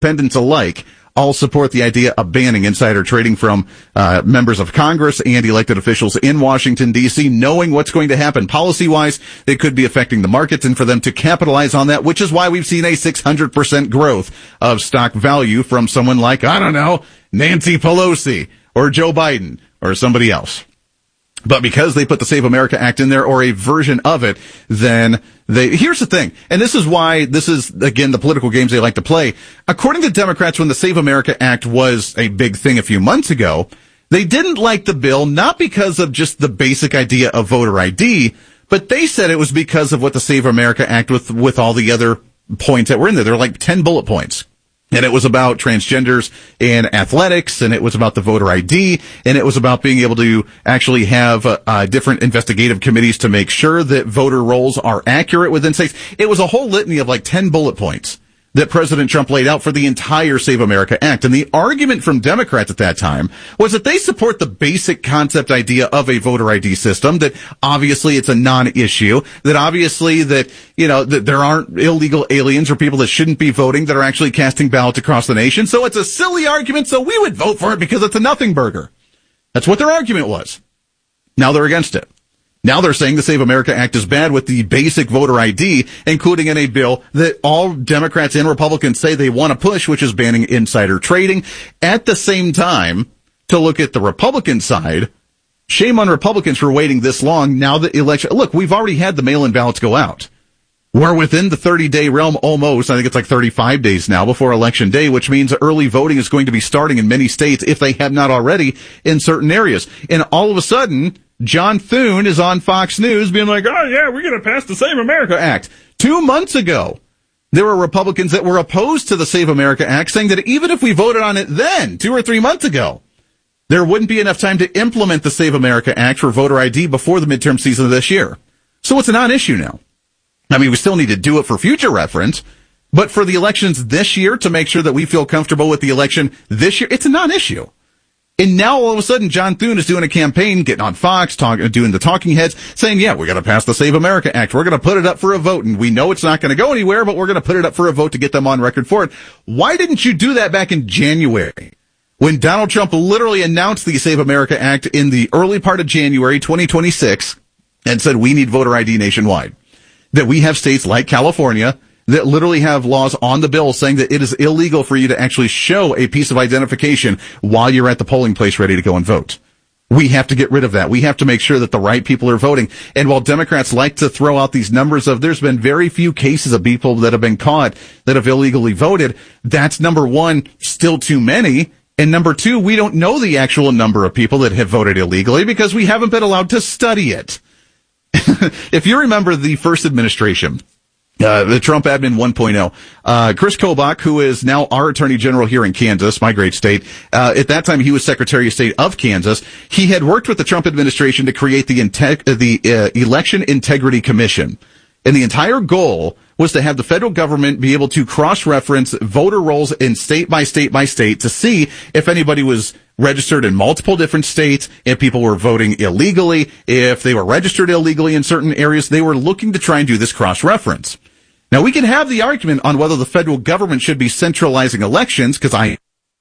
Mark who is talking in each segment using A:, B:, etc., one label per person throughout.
A: independents alike all support the idea of banning insider trading from members of Congress and elected officials in Washington, D.C., knowing what's going to happen policy-wise. It could be affecting the markets, and for them to capitalize on that, which is why we've seen a 600% growth of stock value from someone like, I don't know, Nancy Pelosi or Joe Biden or somebody else. But because they put the Save America Act in there, or a version of it, then here's the thing, and this is why this is, again, the political games they like to play. According to Democrats, when the Save America Act was a big thing a few months ago, they didn't like the bill, not because of just the basic idea of voter ID, but they said it was because of what the Save America Act with all the other points that were in there. There were like 10 bullet points. And it was about transgenders in athletics, and it was about the voter ID, and it was about being able to actually have different investigative committees to make sure that voter rolls are accurate within states. It was a whole litany of like 10 bullet points that President Trump laid out for the entire Save America Act. And the argument from Democrats at that time was that they support the basic concept idea of a voter ID system, that obviously it's a non-issue, that obviously that there aren't illegal aliens or people that shouldn't be voting that are actually casting ballots across the nation. So it's a silly argument, so we would vote for it because it's a nothing burger. That's what their argument was. Now they're against it. Now they're saying the Save America Act is bad with the basic voter ID, including in a bill that all Democrats and Republicans say they want to push, which is banning insider trading. At the same time, to look at the Republican side, shame on Republicans for waiting this long. Now the election, look, we've already had the mail-in ballots go out. We're within the 30-day realm almost. I think it's like 35 days now before Election Day, which means early voting is going to be starting in many states, if they have not already, in certain areas. And all of a sudden, John Thune is on Fox News being like, oh yeah, we're going to pass the Save America Act. 2 months ago, there were Republicans that were opposed to the Save America Act, saying that even if we voted on it then, 2 or 3 months ago, there wouldn't be enough time to implement the Save America Act for voter ID before the midterm season of this year. So it's a non-issue now. I mean, we still need to do it for future reference, but for the elections this year, to make sure that we feel comfortable with the election this year, it's a non-issue. And now all of a sudden, John Thune is doing a campaign, getting on Fox, doing the talking heads, saying, yeah, we're going to pass the Save America Act. We're going to put it up for a vote. And we know it's not going to go anywhere, but we're going to put it up for a vote to get them on record for it. Why didn't you do that back in January, when Donald Trump literally announced the Save America Act in the early part of January 2026 and said we need voter ID nationwide? That we have states like California that literally have laws on the bill saying that it is illegal for you to actually show a piece of identification while you're at the polling place ready to go and vote. We have to get rid of that. We have to make sure that the right people are voting. And while Democrats like to throw out these numbers of there's been very few cases of people that have been caught that have illegally voted, that's number one, still too many. And number two, we don't know the actual number of people that have voted illegally because we haven't been allowed to study it. If you remember the first administration, the Trump admin 1.0, Chris Kobach, who is now our attorney general here in Kansas, my great state, at that time he was Secretary of State of Kansas. He had worked with the Trump administration to create the Election Integrity Commission. And the entire goal was to have the federal government be able to cross-reference voter rolls in state by state by state to see if anybody was registered in multiple different states, if people were voting illegally, if they were registered illegally in certain areas. They were looking to try and do this cross-reference. Now, we can have the argument on whether the federal government should be centralizing elections, because at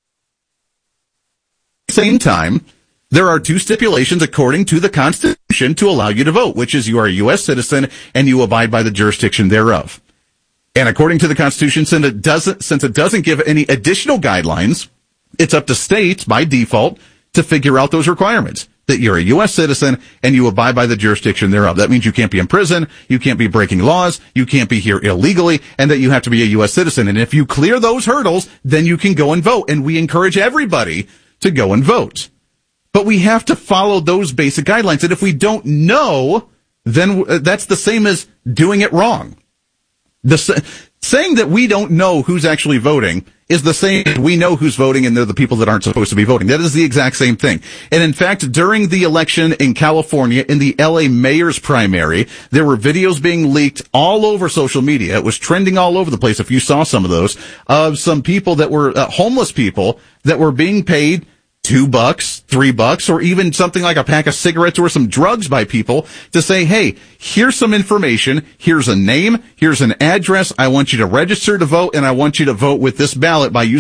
A: the same time, there are two stipulations according to the Constitution to allow you to vote, which is you are a U.S. citizen and you abide by the jurisdiction thereof. And according to the Constitution, since it doesn't give any additional guidelines, it's up to states by default to figure out those requirements, that you're a U.S. citizen and you abide by the jurisdiction thereof. That means you can't be in prison, you can't be breaking laws, you can't be here illegally, and that you have to be a U.S. citizen. And if you clear those hurdles, then you can go and vote. And we encourage everybody to go and vote. But we have to follow those basic guidelines. And if we don't know, then that's the same as doing it wrong. Saying that we don't know who's actually voting is the same as we know who's voting and they're the people that aren't supposed to be voting. That is the exact same thing. And in fact, during the election in California, in the LA mayor's primary, there were videos being leaked all over social media. It was trending all over the place, if you saw some of those, of some people that were homeless people that were being paid $2, $3, or even something like a pack of cigarettes or some drugs by people to say, hey, here's some information, here's a name, here's an address, I want you to register to vote, and I want you to vote with this ballot by using